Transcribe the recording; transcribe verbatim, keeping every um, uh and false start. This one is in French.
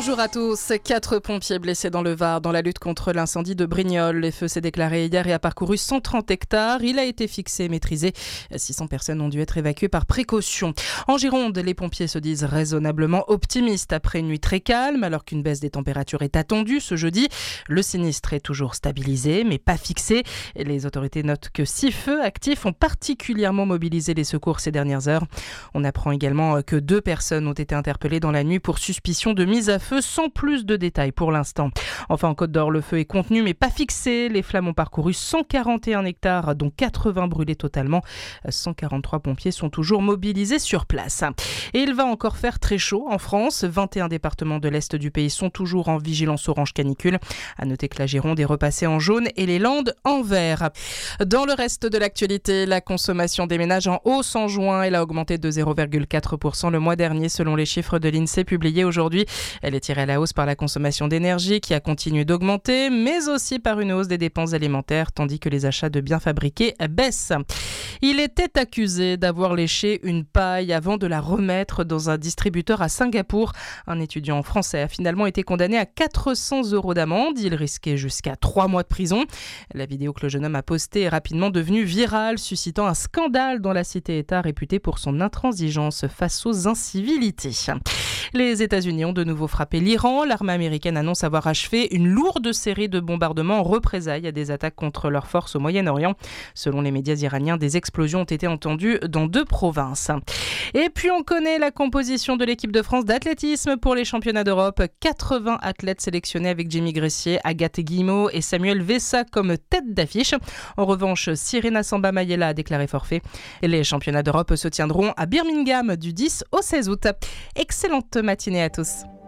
Bonjour à tous. Quatre pompiers blessés dans le Var dans la lutte contre l'incendie de Brignoles. Les feux s'est déclaré hier et a parcouru cent trente hectares. Il a été fixé et maîtrisé. six cents personnes ont dû être évacuées par précaution. En Gironde, les pompiers se disent raisonnablement optimistes après une nuit très calme alors qu'une baisse des températures est attendue ce jeudi. Le sinistre est toujours stabilisé mais pas fixé. Les autorités notent que six feux actifs ont particulièrement mobilisé les secours ces dernières heures. On apprend également que deux personnes ont été interpellées dans la nuit pour suspicion de mise à feu sans plus de détails pour l'instant. Enfin, en Côte d'Or, le feu est contenu mais pas fixé. Les flammes ont parcouru cent quarante et un hectares, dont quatre-vingts brûlés totalement. cent quarante-trois pompiers sont toujours mobilisés sur place. Et il va encore faire très chaud en France. vingt et un départements de l'Est du pays sont toujours en vigilance orange canicule. À noter que la Gironde est repassée en jaune et les Landes en vert. Dans le reste de l'actualité, la consommation des ménages en hausse en juin. Elle a augmenté de zéro virgule quatre pour cent le mois dernier selon les chiffres de l'INSEE publiés aujourd'hui. Elle est tirée à la hausse par la consommation d'énergie qui a continué d'augmenter, mais aussi par une hausse des dépenses alimentaires, tandis que les achats de biens fabriqués baissent. Il était accusé d'avoir léché une paille avant de la remettre dans un distributeur à Singapour. Un étudiant français a finalement été condamné à quatre cents euros d'amende. Il risquait jusqu'à trois mois de prison. La vidéo que le jeune homme a postée est rapidement devenue virale, suscitant un scandale dans la cité-État réputée pour son intransigeance face aux incivilités. Les États-Unis ont de nouveau frappé l'Iran. L'armée américaine annonce avoir achevé une lourde série de bombardements en représailles à des attaques contre leurs forces au Moyen-Orient. Selon les médias iraniens, des explosions ont été entendues dans deux provinces. Et puis on connaît la composition de l'équipe de France d'athlétisme pour les championnats d'Europe. quatre-vingts athlètes sélectionnés avec Jamie Gressier, Agathe Guillemot et Samuel Vessa comme tête d'affiche. En revanche, Sirena Samba Mayela a déclaré forfait. Et les championnats d'Europe se tiendront à Birmingham du dix au seize août. Excellente matinée à tous.